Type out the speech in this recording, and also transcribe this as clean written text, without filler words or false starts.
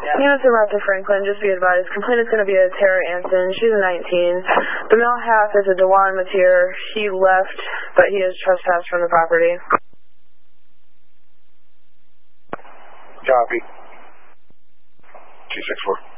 Units are to Franklin, just be advised. Complainant's going to be a Tara Anson. She's a 19. The male half is a Dewan Mateer. He left, but he is trespassed from the property. Copy. 264.